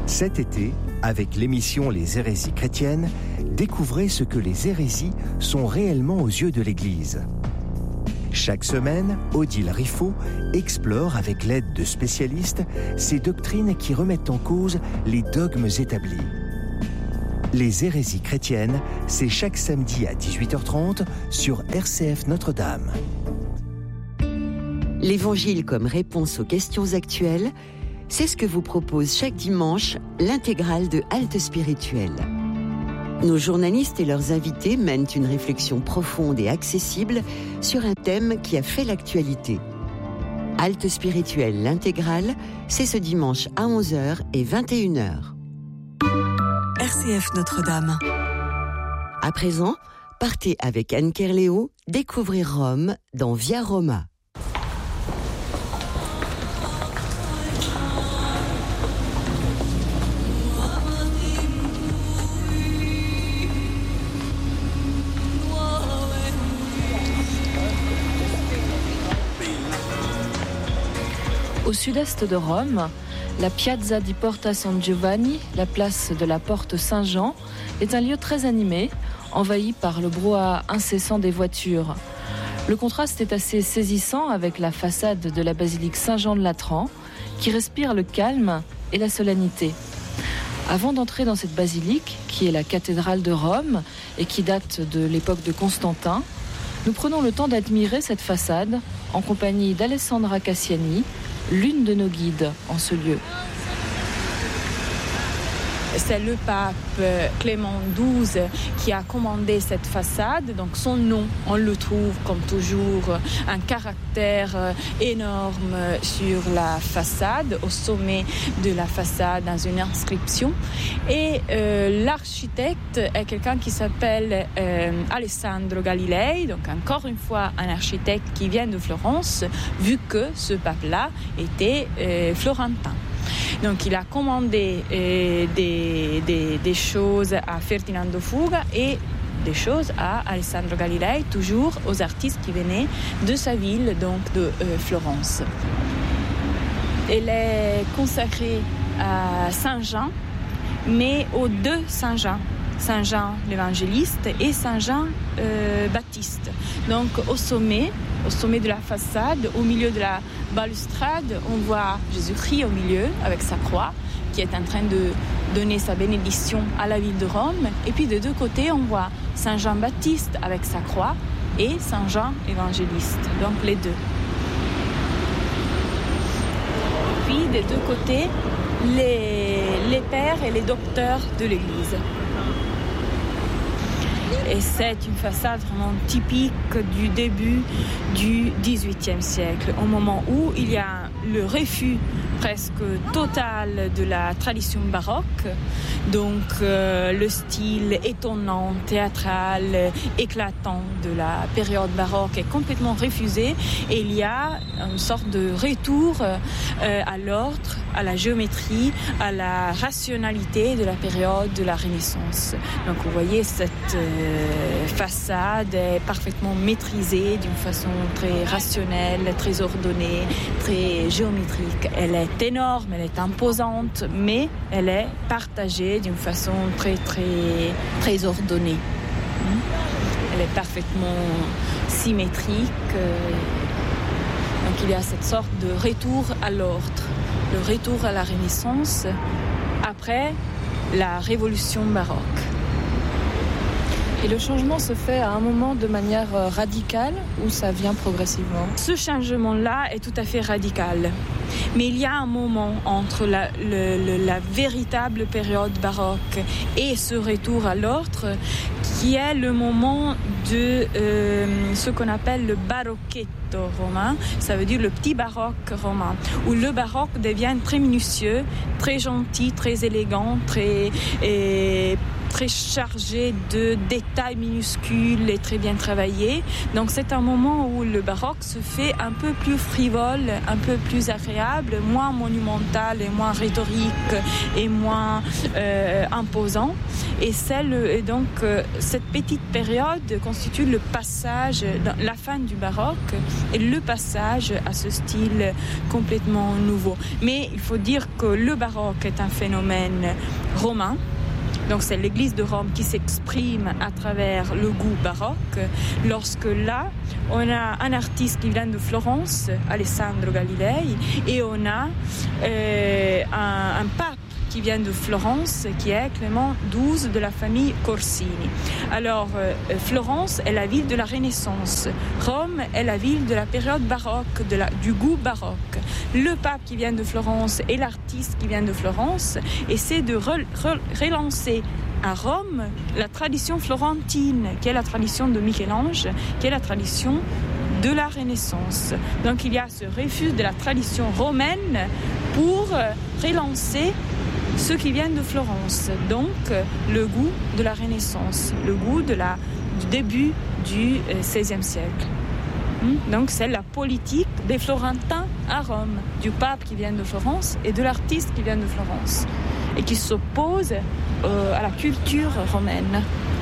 Cet été, avec l'émission Les hérésies chrétiennes, découvrez ce que les hérésies sont réellement aux yeux de l'Église. Chaque semaine, Odile Riffaut explore avec l'aide de spécialistes ces doctrines qui remettent en cause les dogmes établis. Les hérésies chrétiennes, c'est chaque samedi à 18h30 sur RCF Notre-Dame. L'Évangile comme réponse aux questions actuelles, c'est ce que vous propose chaque dimanche l'intégrale de Halte Spirituelle. Nos journalistes et leurs invités mènent une réflexion profonde et accessible sur un thème qui a fait l'actualité. Halte Spirituelle, l'intégrale, c'est ce dimanche à 11h et 21h. RCF Notre-Dame. À présent, partez avec Anne Kerléo découvrir Rome dans Via Roma. Au sud-est de Rome, la Piazza di Porta San Giovanni, la place de la Porte Saint-Jean, est un lieu très animé, envahi par le brouhaha incessant des voitures. Le contraste est assez saisissant avec la façade de la basilique Saint-Jean de Latran, qui respire le calme et la solennité. Avant d'entrer dans cette basilique, qui est la cathédrale de Rome et qui date de l'époque de Constantin, nous prenons le temps d'admirer cette façade en compagnie d'Alessandra Cassiani, l'une de nos guides en ce lieu. C'est le pape Clément XII qui a commandé cette façade. Donc son nom, on le trouve comme toujours un caractère énorme sur la façade, au sommet de la façade dans une inscription. Et l'architecte est quelqu'un qui s'appelle Alessandro Galilei, donc encore une fois un architecte qui vient de Florence, vu que ce pape-là était florentin. Donc il a commandé des choses à Ferdinando Fuga et des choses à Alessandro Galilei, toujours aux artistes qui venaient de sa ville, donc de Florence. Elle est consacrée à Saint Jean, mais aux deux Saint Jean. Saint Jean l'évangéliste et Saint Jean Baptiste. Donc au sommet de la façade, au milieu de la balustrade, on voit Jésus-Christ au milieu avec sa croix qui est en train de donner sa bénédiction à la ville de Rome. Et puis de deux côtés, on voit Saint Jean Baptiste avec sa croix et Saint Jean évangéliste, donc les deux. Et puis des deux côtés, les pères et les docteurs de l'Église. Et c'est une façade vraiment typique du début du XVIIIe siècle, au moment où il y a le refus presque total de la tradition baroque, donc le style étonnant, théâtral, éclatant de la période baroque est complètement refusé, et il y a une sorte de retour à l'ordre, à la géométrie, à la rationalité de la période de la Renaissance. Donc vous voyez, cette façade est parfaitement maîtrisée d'une façon très rationnelle, très ordonnée, très géométrique. Elle est énorme, elle est imposante, mais elle est partagée d'une façon très, très, très ordonnée. Elle est parfaitement symétrique. Donc il y a cette sorte de retour à l'ordre, le retour à la Renaissance après la Révolution baroque. Et le changement se fait à un moment de manière radicale ou ça vient progressivement ? Ce changement-là est tout à fait radical. Mais il y a un moment entre la véritable période baroque et ce retour à l'ordre qui est le moment de ce qu'on appelle le barocchetto romain, ça veut dire le petit baroque romain, où le baroque devient très minutieux, très gentil, très élégant, très chargé de détails minuscules et très bien travaillé. Donc c'est un moment où le baroque se fait un peu plus frivole, un peu plus agréable, moins monumental et moins rhétorique et moins imposant. Et donc cette petite période constitue le passage, la fin du baroque et le passage à ce style complètement nouveau. Mais il faut dire que le baroque est un phénomène romain. Donc c'est l'Église de Rome qui s'exprime à travers le goût baroque. Lorsque là, on a un artiste qui vient de Florence, Alessandro Galilei, et on a un pape qui vient de Florence, qui est Clément XII de la famille Corsini. Alors, Florence est la ville de la Renaissance. Rome est la ville de la période baroque, du goût baroque. Le pape qui vient de Florence et l'artiste qui vient de Florence essaient de relancer à Rome la tradition florentine, qui est la tradition de Michel-Ange, qui est la tradition de la Renaissance. Donc il y a ce refus de la tradition romaine pour relancer ceux qui viennent de Florence, donc le goût de la Renaissance, le goût du début du XVIe siècle. Donc c'est la politique des Florentins à Rome, du pape qui vient de Florence et de l'artiste qui vient de Florence, et qui s'oppose à la culture romaine.